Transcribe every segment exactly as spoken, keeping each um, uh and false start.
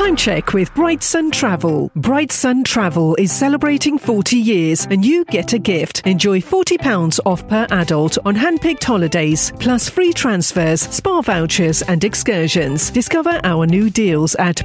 Time check with Bright Sun Travel. Bright Sun Travel is celebrating forty years and you get a gift. Enjoy forty pounds off per adult on hand-picked holidays, plus free transfers, spa vouchers and excursions. Discover our new deals at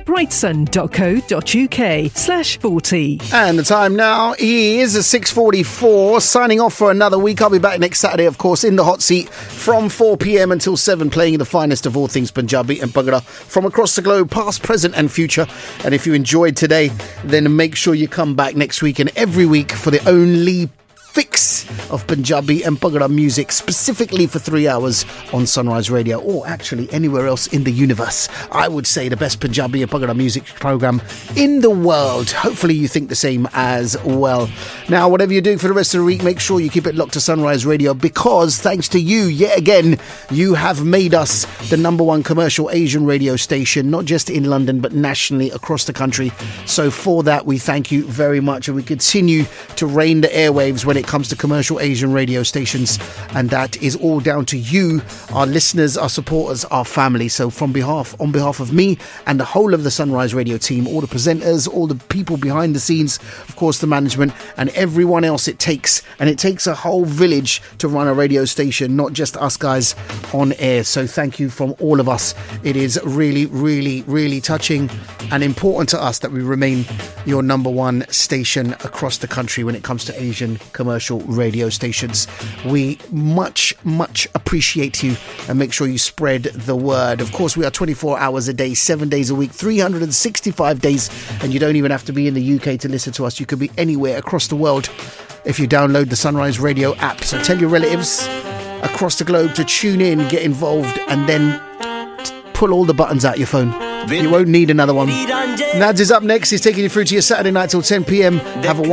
brightsun.co.uk slash 40. And the time now is six forty-four. Signing off for another week. I'll be back next Saturday, of course, in the hot seat from four p.m. until seven, playing the finest of all things Punjabi and Bhangra from across the globe, past, present and future. And if you enjoyed today, then make sure you come back next week and every week for the only fix of Punjabi and Bhangra music, specifically for three hours on Sunrise Radio, or actually anywhere else in the universe. I would say the best Punjabi and Bhangra music program in the world. Hopefully you think the same as well. Now, whatever you're doing for the rest of the week, make sure you keep it locked to Sunrise Radio, because thanks to you, yet again, you have made us the number one commercial Asian radio station, not just in London, but nationally across the country. So for that, we thank you very much, and we continue to reign the airwaves when it comes to commercial Asian radio stations, and that is all down to you, our listeners, our supporters, our family. So from behalf on behalf of me and the whole of the Sunrise Radio team, all the presenters, all the people behind the scenes, of course the management and everyone else it takes, and it takes a whole village to run a radio station, not just us guys on air. So thank you from all of us. It is really really really touching and important to us that we remain your number one station across the country when it comes to Asian commercial commercial radio stations. We much, much appreciate you, and make sure you spread the word. Of course, we are twenty-four hours a day, seven days a week, three hundred sixty-five days, and you don't even have to be in the U K to listen to us. You could be anywhere across the world if you download the Sunrise Radio app. So tell your relatives across the globe to tune in, get involved, and then pull all the buttons out your phone. You won't need another one. Nads is up next. He's taking you through to your Saturday night till ten p.m. Have a